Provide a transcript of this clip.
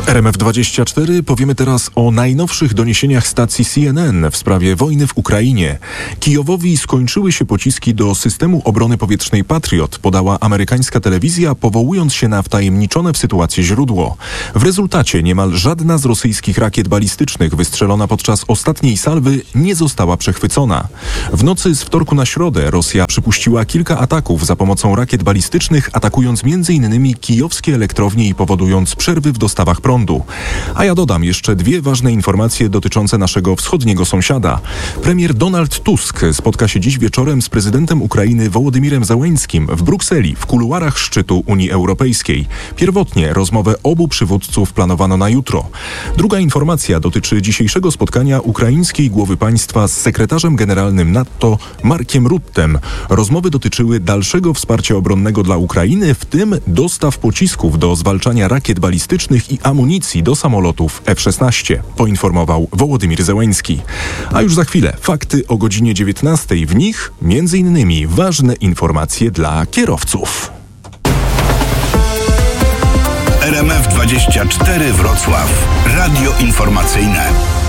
W RMF24 powiemy teraz o najnowszych doniesieniach stacji CNN w sprawie wojny w Ukrainie. Kijowowi skończyły się pociski do systemu obrony powietrznej Patriot, podała amerykańska telewizja, powołując się na wtajemniczone w sytuację źródło. W rezultacie niemal żadna z rosyjskich rakiet balistycznych wystrzelona podczas ostatniej salwy nie została przechwycona. W nocy z wtorku na środę Rosja przypuściła kilka ataków za pomocą rakiet balistycznych, atakując m.in. kijowskie elektrownie i powodując przerwy w dostawach prądu. A ja dodam jeszcze dwie ważne informacje dotyczące naszego wschodniego sąsiada. Premier Donald Tusk spotka się dziś wieczorem z prezydentem Ukrainy Wołodymirem Zełeńskim w Brukseli w kuluarach szczytu Unii Europejskiej. Pierwotnie rozmowę obu przywódców planowano na jutro. Druga informacja dotyczy dzisiejszego spotkania ukraińskiej głowy państwa z sekretarzem generalnym NATO Markiem Ruttem. Rozmowy dotyczyły dalszego wsparcia obronnego dla Ukrainy, w tym dostaw pocisków do zwalczania rakiet balistycznych i amunicji do samolotów F-16, poinformował Wołodymir Zełeński. A już za chwilę fakty o godzinie 19. W nich m.in. ważne informacje dla kierowców. RMF24 Wrocław. Radio informacyjne.